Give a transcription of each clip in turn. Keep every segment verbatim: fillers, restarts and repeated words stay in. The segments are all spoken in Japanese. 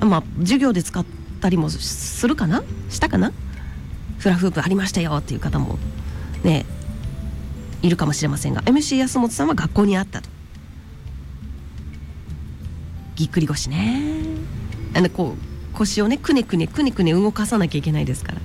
まあ授業で使ったりもするかなしたかな。フラフープありましたよっていう方もねいるかもしれませんが、 エムシー 安本さんは学校にあったと。ぎっくり腰ね、あのこう腰をねくねくねくねくね動かさなきゃいけないですから、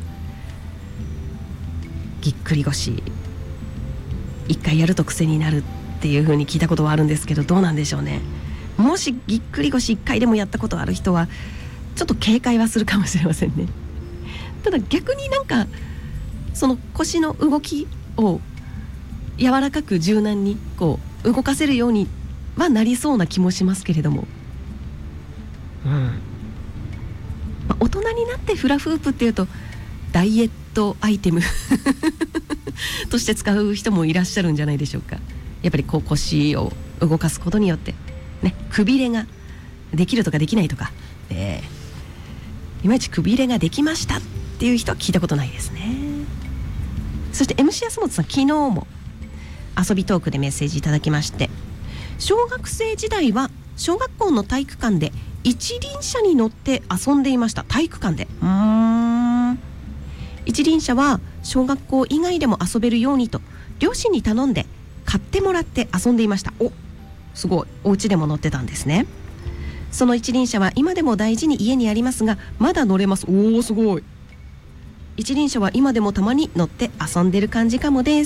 ぎっくり腰一回やると癖になるっていう風に聞いたことはあるんですけど、どうなんでしょうね。もしぎっくり腰一回でもやったことある人はちょっと警戒はするかもしれませんね。ただ逆になんかその腰の動きを柔らかく柔軟にこう動かせるようにはなりそうな気もしますけれども、うんまあ、大人になってフラフープっていうとダイエットアイテムとして使う人もいらっしゃるんじゃないでしょうか。やっぱりこう腰を動かすことによってね、くびれができるとかできないとか、えー、いまいちくびれができましたっていう人は聞いたことないですね。そして エムシー 安本さん、昨日も遊びトークでメッセージいただきまして、小学生時代は小学校の体育館で一輪車に乗って遊んでいました。体育館でうーん一輪車は小学校以外でも遊べるようにと両親に頼んで買ってもらって遊んでいました。お、すごい、お家でも乗ってたんですね。その一輪車は今でも大事に家にありますが、まだ乗れます。おー、すごい。一輪車は今でもたまに乗って遊んでる感じかもです。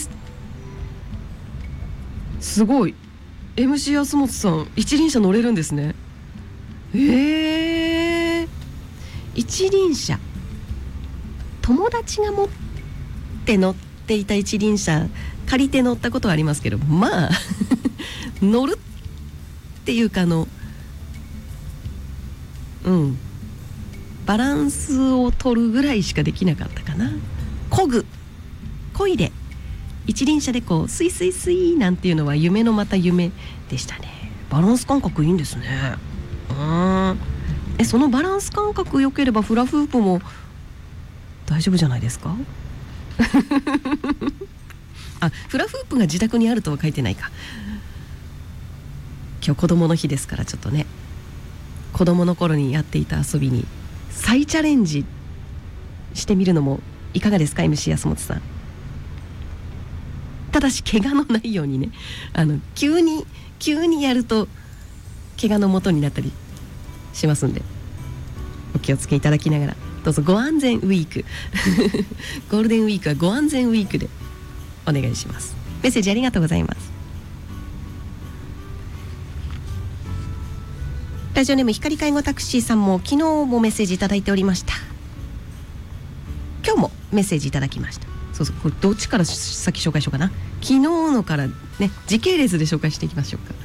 すごい。 エムシー 安本さん一輪車乗れるんですね。えー、一輪車、友達が持って乗っていた一輪車借りて乗ったことはありますけど、まあ乗るっていうかあのうんバランスを取るぐらいしかできなかったかな。漕ぐ漕いで一輪車でこうスイスイスイなんていうのは夢のまた夢でしたね。バランス感覚いいんですね。うーんえそのバランス感覚良ければフラフープも大丈夫じゃないですかあ、フラフープが自宅にあるとは書いてないか。今日子供の日ですからちょっとね、子供の頃にやっていた遊びに再チャレンジしてみるのもいかがですか エムシー 安本さん。ただし怪我のないようにね、あの急に急にやると怪我の元になったりしますんでお気をつけいただきながら、どうぞご安全ウィークゴールデンウィークはご安全ウィークでお願いします。メッセージありがとうございます。ラジオネーム光介護タクシーさんも昨日もメッセージいただいておりました。今日もメッセージいただきました。そうそう、これどっちから先紹介しようかな。昨日のからね、時系列で紹介していきましょうか。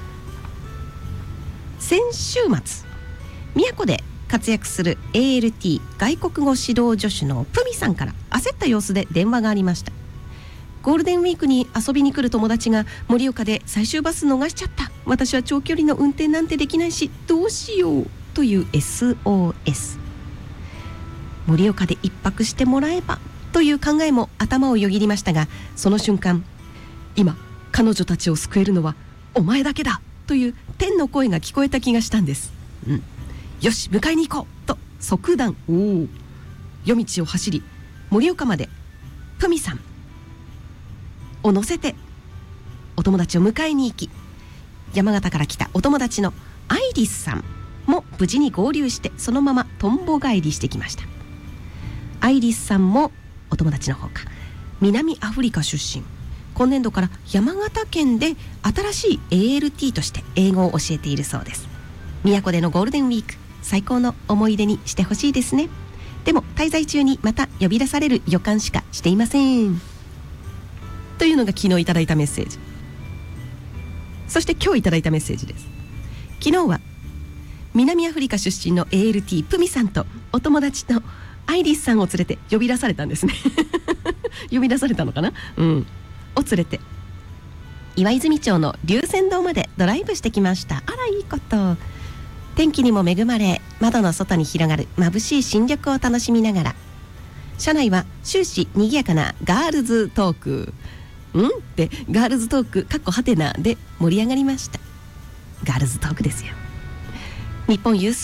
先週末宮古で活躍する エーエルティー 外国語指導助手のプミさんから焦った様子で電話がありました。ゴールデンウィークに遊びに来る友達が盛岡で最終バス逃しちゃった、私は長距離の運転なんてできないしどうしようという エスオーエス。 盛岡で一泊してもらえばという考えも頭をよぎりましたが、その瞬間、今彼女たちを救えるのはお前だけだという天の声が聞こえた気がしたんです、うん、よし迎えに行こうと即断、おお夜道を走り盛岡までプミさんを乗せてお友達を迎えに行き、山形から来たお友達のアイリスさんも無事に合流して、そのままとんぼ返りしてきました。アイリスさんもお友達の方か南アフリカ出身、今年度から山形県で新しい エーエルティー として英語を教えているそうです。宮古でのゴールデンウィーク、最高の思い出にしてほしいですね。でも滞在中にまた呼び出される予感しかしていませんというのが昨日いただいたメッセージ。そして今日いただいたメッセージです。昨日は南アフリカ出身の エーエルティー プミさんとお友達のアイリスさんを連れて呼び出されたんですね呼び出されたのかな、うんを連れて岩泉町の龍泉洞までドライブしてきました。あらいいこと。天気にも恵まれ、窓の外に広がる眩しい新緑を楽しみながら、車内は終始賑やかなガールズトークんってガールズトークかっこはてなで盛り上がりました。ガールズトークですよ。日本有数